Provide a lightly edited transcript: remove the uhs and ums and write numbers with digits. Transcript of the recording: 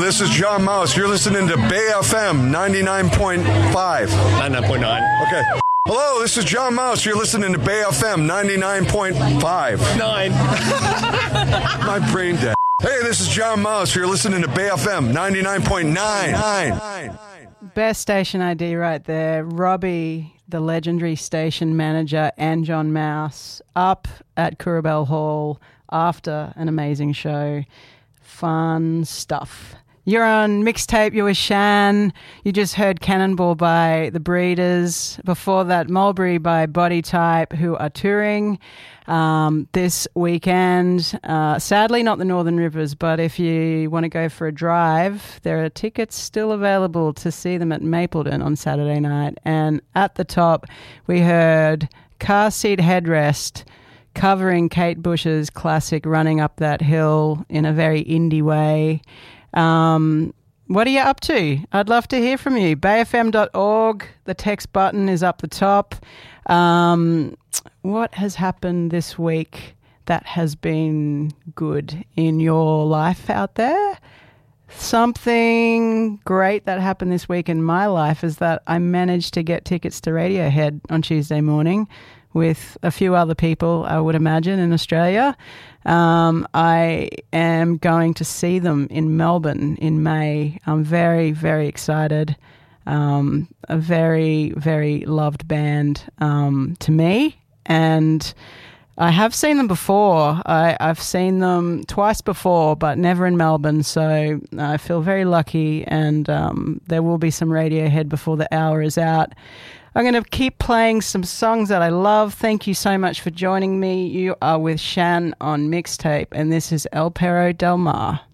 this is John Mouse. You're listening to Bay FM 99.5. 99.9. Okay. Hello, this is John Mouse. You're listening to Bay FM 99.5. 9. My brain dead. Hey, this is John Mouse. You're listening to Bay FM 99.9. Best station ID right there. Robbie, the legendary station manager, and John Mouse up at Kurrabell Hall after an amazing show. Fun stuff. You're on Mixtape. You're with Shan. You just heard Cannonball by The Breeders. Before that, Mulberry by Body Type, who are touring this weekend. Sadly, not the Northern Rivers, but if you want to go for a drive, there are tickets still available to see them at Mapleton on Saturday night. And at the top, we heard Car Seat Headrest covering Kate Bush's classic Running Up That Hill in a very indie way. What are you up to? I'd love to hear from you. bayfm.org. The text button is up the top. What has happened this week that has been good in your life out there? Something great that happened this week in my life is that I managed to get tickets to Radiohead on Tuesday morning with a few other people, I would imagine, in Australia. I am going to see them in Melbourne in May. I'm very, very excited. A very, very loved band to me. And I have seen them before. I've seen them twice before, but never in Melbourne. So I feel very lucky, and there will be some Radiohead before the hour is out. I'm going to keep playing some songs that I love. Thank you so much for joining me. You are with Shan on Mixtape, and this is El Perro Del Mar.